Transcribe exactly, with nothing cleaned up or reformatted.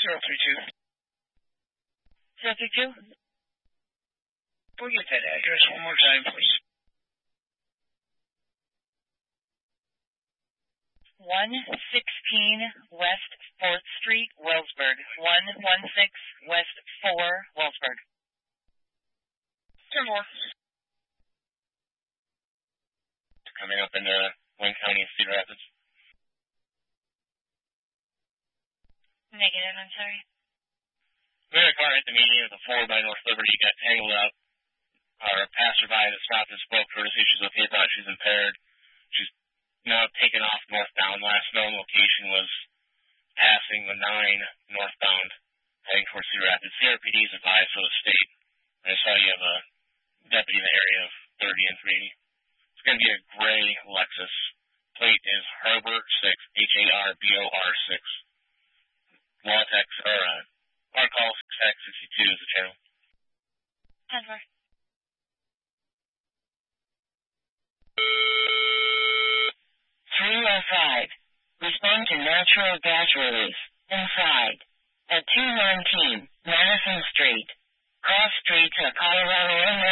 zero three two. zero three two? Can we get that address one more time, please? one sixteen West fourth Street, Wellsburg. one one six West four, Wellsburg. ten four. Coming up in uh, Wayne County and Cedar Rapids. Negative, I'm sorry. We had a car at the median of the four by North Liberty, got tangled up. Our passerby that stopped and spoke to her to see if she's okay, thought she's impaired. She's now taken off northbound. Last known location was passing the nine northbound, heading towards Cedar Rapids. C R P D is advised for the state. I saw you have a deputy in the area of thirty and three eighty. It's going to be a gray Lexus. Plate is Harbor six, H A R B O R six. Latex, or uh, our call six X sixty-two is the channel. ten four. three oh five. Respond to natural gas release. Inside. At two nineteen.